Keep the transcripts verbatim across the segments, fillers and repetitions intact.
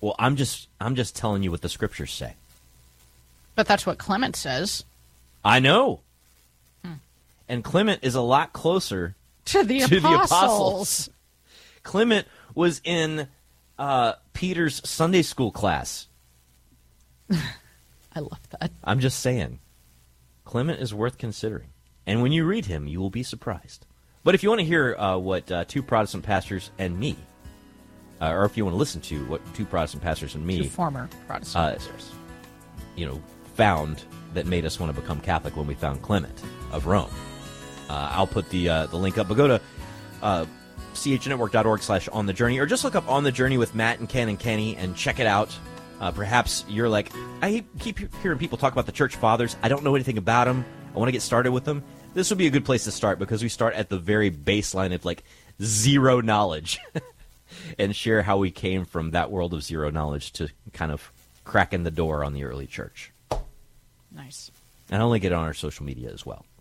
Well, I'm just I'm just telling you what the scriptures say. But that's what Clement says. I know. Hmm. And Clement is a lot closer to the to apostles. The apostles. Clement was in uh, Peter's Sunday school class. I love that. I'm just saying. Clement is worth considering. And when you read him, you will be surprised. But if you want to hear uh, what uh, two Protestant pastors and me, uh, or if you want to listen to what two Protestant pastors and me, two former Protestant uh, pastors, you know, found that made us want to become Catholic when we found Clement of Rome, uh, I'll put the uh, the link up. But go to uh, c h network dot org slash on the journey, or just look up On the Journey with Matt and Ken and Kenny and check it out. Uh, perhaps you're like, I keep hearing people talk about the Church Fathers. I don't know anything about them. I want to get started with them. This would be a good place to start because we start at the very baseline of like zero knowledge and share how we came from that world of zero knowledge to kind of cracking the door on the early church. Nice. And only get it on our social media as well.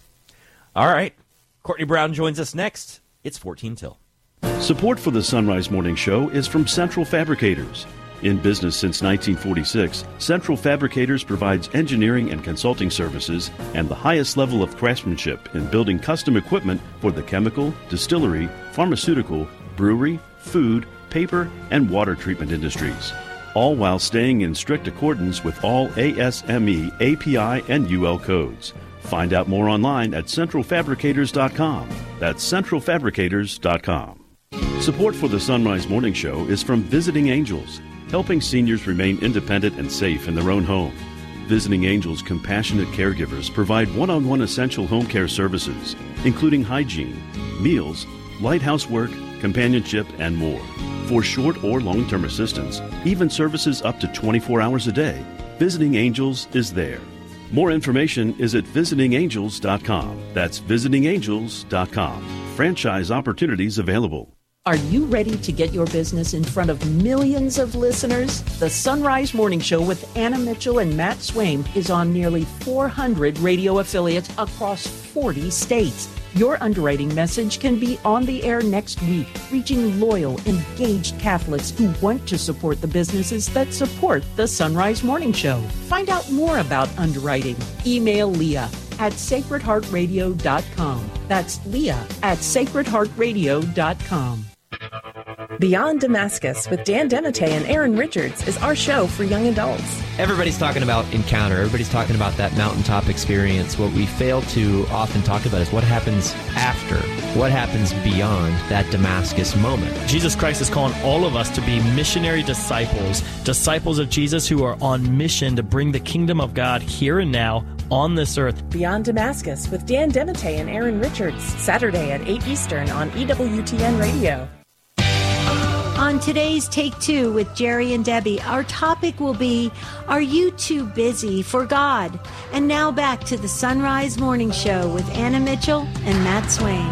All right. Courtney Brown joins us next. It's fourteen till. Support for the Sunrise Morning Show is from Central Fabricators. In business since nineteen forty-six, Central Fabricators provides engineering and consulting services and the highest level of craftsmanship in building custom equipment for the chemical, distillery, pharmaceutical, brewery, food, paper, and water treatment industries, all while staying in strict accordance with all A S M E, A P I, and U L codes. Find out more online at central fabricators dot com. That's central fabricators dot com. Support for the Sunrise Morning Show is from Visiting Angels, helping seniors remain independent and safe in their own home. Visiting Angels compassionate caregivers provide one-on-one essential home care services, including hygiene, meals, light housework, companionship, and more. For short or long-term assistance, even services up to twenty-four hours a day, Visiting Angels is there. More information is at visiting angels dot com. That's visiting angels dot com. Franchise opportunities available. Are you ready to get your business in front of millions of listeners? The Sunrise Morning Show with Anna Mitchell and Matt Swaim is on nearly four hundred radio affiliates across forty states. Your underwriting message can be on the air next week, reaching loyal, engaged Catholics who want to support the businesses that support the Sunrise Morning Show. Find out more about underwriting. Email Leah at sacred heart radio dot com. That's Leah at sacred heart radio dot com. Beyond Damascus with Dan Demite and Aaron Richards is our show for young adults. Everybody's talking about encounter. Everybody's talking about that mountaintop experience. What we fail to often talk about is what happens after, what happens beyond that Damascus moment. Jesus Christ is calling all of us to be missionary disciples, disciples of Jesus who are on mission to bring the kingdom of God here and now on this earth. Beyond Damascus with Dan Demite and Aaron Richards, Saturday at eight Eastern on E W T N Radio. On today's Take Two with Jerry and Debbie, our topic will be, are you too busy for God? And now back to the Sunrise Morning Show with Anna Mitchell and Matt Swaim.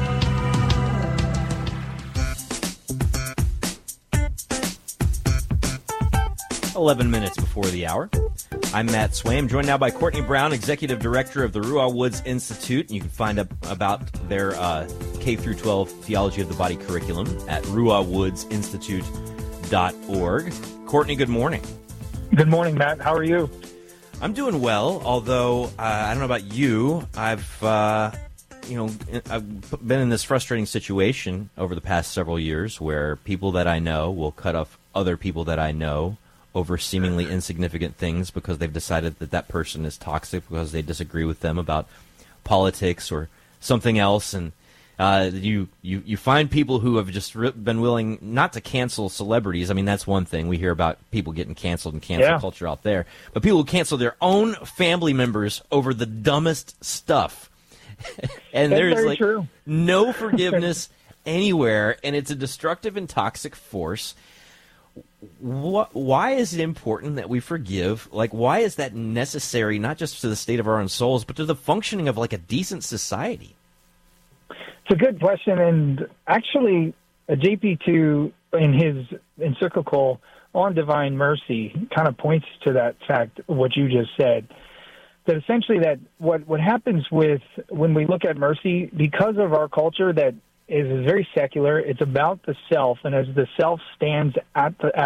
eleven minutes before the hour. I'm Matt Swaim, joined now by Courtney Brown, Executive Director of the Ruah Woods Institute. You can find out about their uh, K through twelve Theology of the Body curriculum at ruah woods institute dot org. Courtney, good morning. Good morning, Matt. How are you? I'm doing well, although uh, I don't know about you. I've, uh, you know, I've been in this frustrating situation over the past several years where people that I know will cut off other people that I know over seemingly insignificant things because they've decided that that person is toxic because they disagree with them about politics or something else. And uh, you, you, you find people who have just re- been willing not to cancel celebrities. I mean, that's one thing. We hear about people getting canceled and cancel yeah. culture out there. But people who cancel their own family members over the dumbest stuff. And that's there's very like true. no forgiveness anywhere, and it's a destructive and toxic force. What, why is it important that we forgive? Like, why is that necessary, not just to the state of our own souls, but to the functioning of, like, a decent society? It's a good question, and actually, J P two, in his encyclical on divine mercy, kind of points to that fact, what you just said, that essentially that what, what happens with when we look at mercy, because of our culture that is very secular. It's about the self, and as the self stands at the, as the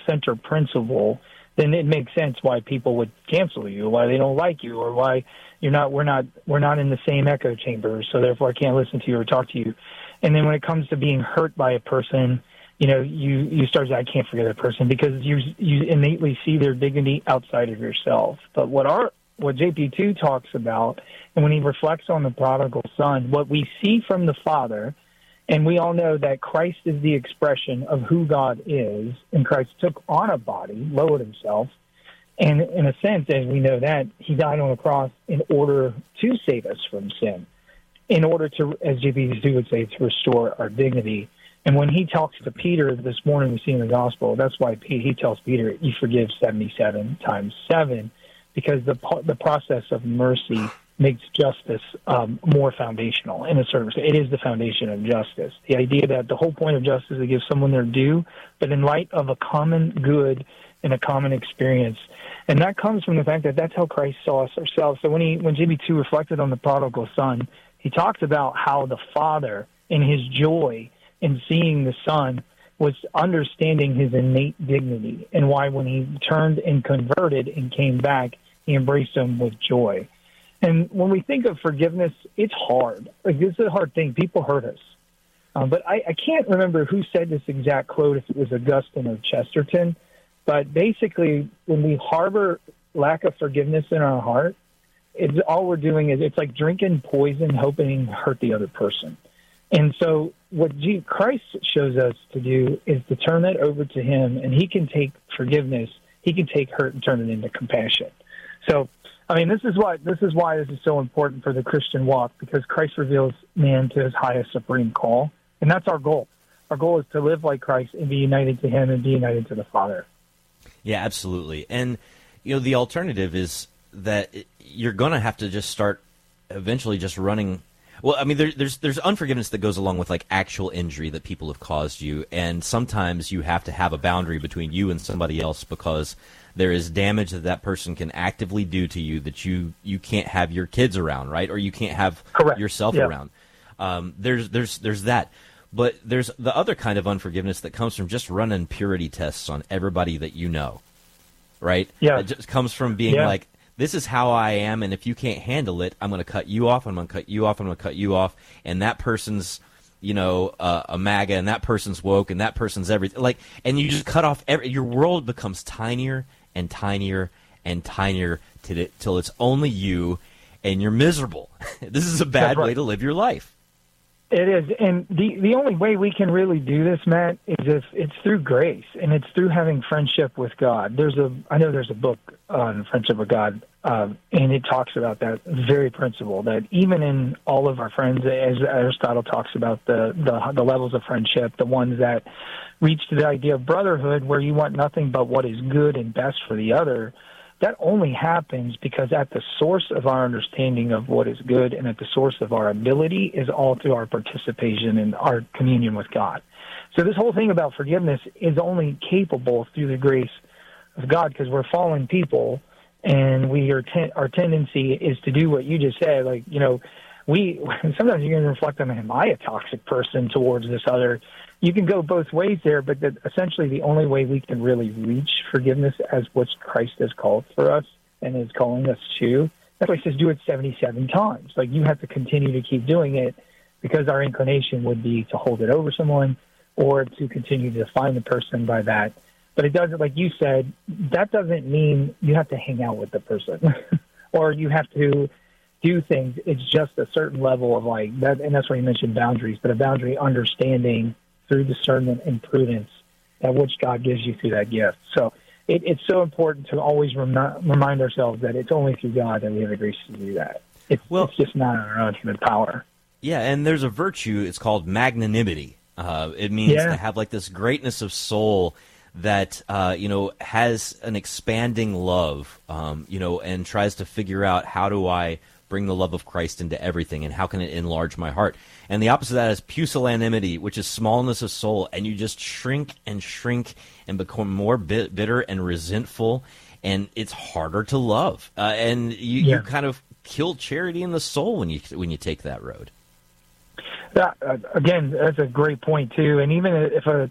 center principle, then it makes sense why people would cancel you, why they don't like you, or why you're not. We're not. We're not in the same echo chamber, so therefore I can't listen to you or talk to you. And then when it comes to being hurt by a person, you know, you you start to, I can't forget that person because you you innately see their dignity outside of yourself. But what our what J P two talks about, and when he reflects on the prodigal son, what we see from the Father. And we all know that Christ is the expression of who God is, and Christ took on a body, lowered himself, and in a sense, as we know that, he died on the cross in order to save us from sin, in order to, as J P two would say, to restore our dignity. And when he talks to Peter this morning, we see in the gospel, that's why he tells Peter, you forgive seventy-seven times seven, because the the process of mercy makes justice um, more foundational in a certain sense. It is the foundation of justice. The idea that the whole point of justice is to give someone their due, but in light of a common good and a common experience. And that comes from the fact that that's how Christ saw us ourselves. So when he, when J B two reflected on the prodigal son, he talked about how the Father, in his joy in seeing the Son, was understanding his innate dignity, and why when he turned and converted and came back, he embraced him with joy. And when we think of forgiveness, it's hard. Like, this is a hard thing. People hurt us. Um, but I, I can't remember who said this exact quote, if it was Augustine or Chesterton. But basically, when we harbor lack of forgiveness in our heart, it's all we're doing is it's like drinking poison, hoping to hurt the other person. And so what G- Christ shows us to do is to turn that over to him, and he can take forgiveness, he can take hurt and turn it into compassion. So, I mean, this is why this is why this is so important for the Christian walk, because Christ reveals man to his highest supreme call, and that's our goal. Our goal is to live like Christ and be united to him and be united to the Father. Yeah, absolutely. And, you know, the alternative is that you're going to have to just start eventually just running. Well, I mean, there, there's there's unforgiveness that goes along with, like, actual injury that people have caused you, and sometimes you have to have a boundary between you and somebody else because there is damage that that person can actively do to you that you, you can't have your kids around, right? Or you can't have Correct. yourself yeah. around. Um, there's there's there's that. But there's the other kind of unforgiveness that comes from just running purity tests on everybody that you know, right? Yeah. It just comes from being yeah. like, this is how I am, and if you can't handle it, I'm going to cut you off, I'm going to cut you off, I'm going to cut you off, and that person's, you know, uh, a MAGA, and that person's woke, and that person's everything. Like, and you just cut off, every, your world becomes tinier and tinier and tinier till, it, till it's only you, and you're miserable. This is a bad right. way to live your life. It is, and the the only way we can really do this, Matt, is if it's through grace, and it's through having friendship with God. There's a, I know there's a book on friendship with God, uh, and it talks about that very principle, that even in all of our friends, as Aristotle talks about the, the, the levels of friendship, the ones that reach to the idea of brotherhood, where you want nothing but what is good and best for the other, that only happens because at the source of our understanding of what is good and at the source of our ability is all through our participation in our communion with God. So this whole thing about forgiveness is only capable through the grace of God, because we're fallen people, and we are ten- our tendency is to do what you just said. Like, you know, we sometimes you can reflect on, am I a toxic person towards this other? You can go both ways there, but the, essentially the only way we can really reach forgiveness as what Christ has called for us and is calling us to, that's why he says do it seventy-seven times. Like, you have to continue to keep doing it, because our inclination would be to hold it over someone or to continue to define the person by that. But it doesn't, like you said, that doesn't mean you have to hang out with the person or you have to do things. It's just a certain level of, like, that, and that's why you mentioned boundaries, but a boundary understanding through discernment and prudence, that which God gives you through that gift. So it, it's so important to always rem- remind ourselves that it's only through God that we have the grace to do that. It's, well, it's just not in our own human power. Yeah, and there's a virtue, it's called magnanimity. Uh, it means yeah. to have, like, this greatness of soul that, uh, you know, has an expanding love, um, you know, and tries to figure out, how do I bring the love of Christ into everything, and how can it enlarge my heart? And the opposite of that is pusillanimity, which is smallness of soul, and you just shrink and shrink and become more bit bitter and resentful, and it's harder to love. Uh, and you, yeah. you kind of kill charity in the soul when you when you take that road. That, uh, again, that's a great point too. And even if a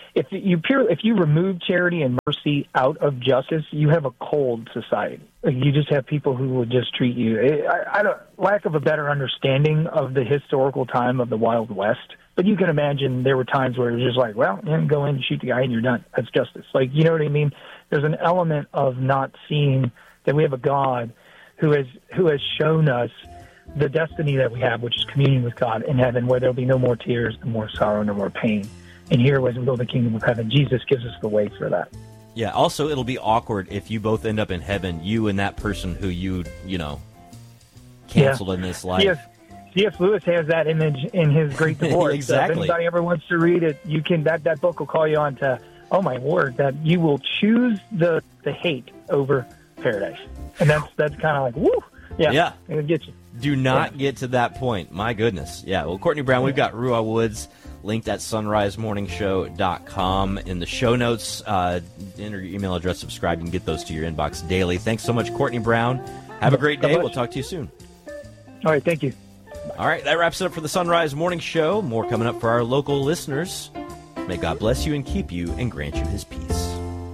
if you pure, if you remove charity and mercy out of justice, you have a cold society. You just have people who will just treat you. I, I don't lack of a better understanding of the historical time of the Wild West. But you can imagine there were times where it was just like, well, you can go in and shoot the guy and you're done. That's justice. Like, you know what I mean? There's an element of not seeing that we have a God who has who has shown us the destiny that we have, which is communion with God in heaven, where there'll be no more tears, no more sorrow, no more pain. And here, as we build the kingdom of heaven, Jesus gives us the way for that. Yeah, also, it'll be awkward if you both end up in heaven, you and that person who you, you know, canceled yeah. in this life. Yes. C S. Lewis has that image in his Great Divorce. Exactly. So if anybody ever wants to read it, you can. That, that book will call you on to, oh my word, that you will choose the the hate over paradise. And that's that's kind of like, woo, yeah, yeah. It'll get you. Do not yeah. get to that point. My goodness. Yeah, well, Courtney Brown, we've got Ruah Woods linked at sunrise morning show dot com in the show notes. Uh, enter your email address, subscribe, you can get those to your inbox daily. Thanks so much, Courtney Brown. Have a great day. We'll talk to you soon. All right, thank you. All right, that wraps it up for the Sunrise Morning Show. More coming up for our local listeners. May God bless you and keep you and grant you his peace.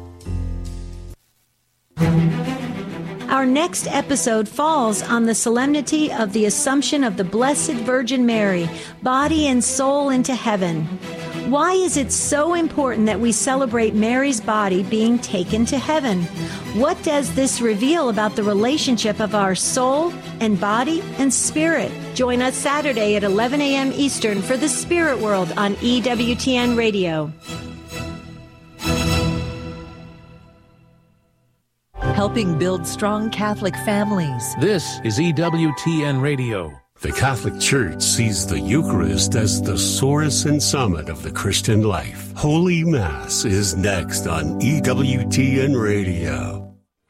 Our next episode falls on the solemnity of the Assumption of the Blessed Virgin Mary, body and soul into heaven. Why is it so important that we celebrate Mary's body being taken to heaven? What does this reveal about the relationship of our soul and body and spirit? Join us Saturday at eleven a.m. Eastern for The Spirit World on E W T N Radio. Helping build strong Catholic families. This is E W T N Radio. The Catholic Church sees the Eucharist as the source and summit of the Christian life. Holy Mass is next on E W T N Radio.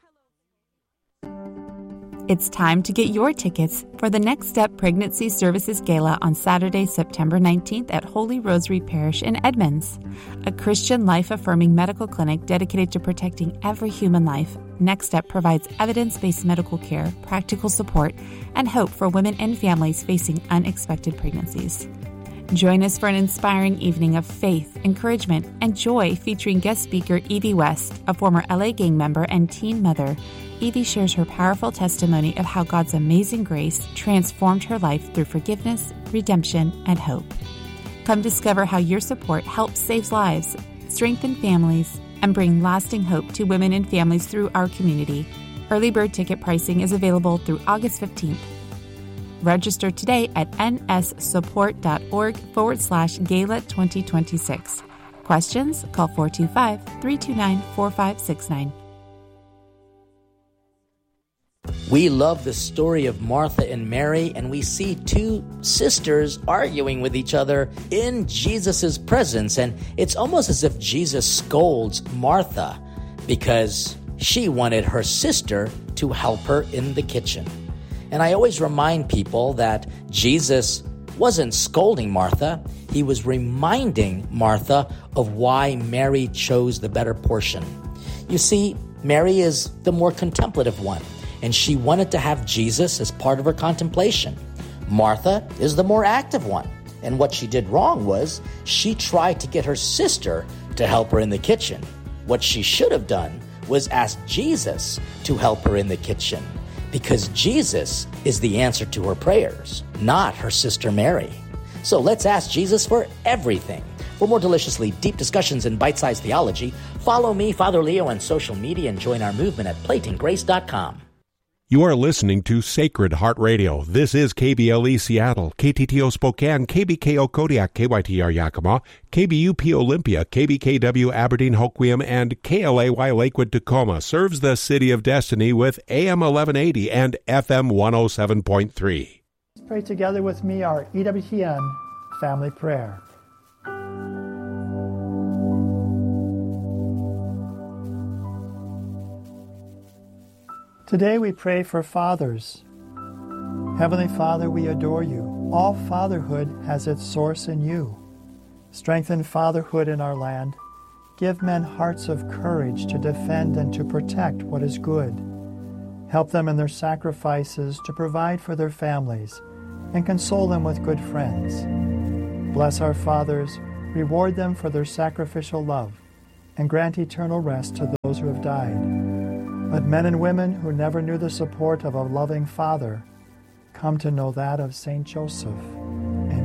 It's time to get your tickets for the Next Step Pregnancy Services Gala on Saturday, September nineteenth at Holy Rosary Parish in Edmonds. A Christian life-affirming medical clinic dedicated to protecting every human life, Next Step provides evidence-based medical care, practical support, and hope for women and families facing unexpected pregnancies. Join us for an inspiring evening of faith, encouragement, and joy featuring guest speaker Evie West, a former L A gang member and teen mother. Evie shares her powerful testimony of how God's amazing grace transformed her life through forgiveness, redemption, and hope. Come discover how your support helps save lives, strengthen families, and bring lasting hope to women and families through our community. Early bird ticket pricing is available through August fifteenth. Register today at nssupport.org forward slash gala 2026. Questions? Call four two five, three two nine, four five six nine. We love the story of Martha and Mary, and we see two sisters arguing with each other in Jesus' presence. And it's almost as if Jesus scolds Martha because she wanted her sister to help her in the kitchen. And I always remind people that Jesus wasn't scolding Martha. He was reminding Martha of why Mary chose the better portion. You see, Mary is the more contemplative one, and she wanted to have Jesus as part of her contemplation. Martha is the more active one, and what she did wrong was she tried to get her sister to help her in the kitchen. What she should have done was ask Jesus to help her in the kitchen, because Jesus is the answer to her prayers, not her sister Mary. So let's ask Jesus for everything. For more deliciously deep discussions in bite-sized theology, follow me, Father Leo, on social media and join our movement at plating grace dot com. You are listening to Sacred Heart Radio. This is K B L E Seattle, K T T O Spokane, K B K O Kodiak, K Y T R Yakima, K B U P Olympia, K B K W Aberdeen Hoquiam, and K L A Y Lakewood Tacoma serves the City of Destiny with A M eleven eighty and F M one oh seven point three. Let's pray together with me our E W T N family prayer. Today we pray for fathers. Heavenly Father, we adore you. All fatherhood has its source in you. Strengthen fatherhood in our land. Give men hearts of courage to defend and to protect what is good. Help them in their sacrifices to provide for their families and console them with good friends. Bless our fathers, Reward them for their sacrificial love, and grant eternal rest to those who have died. But men and women who never knew the support of a loving Father come to know that of Saint Joseph.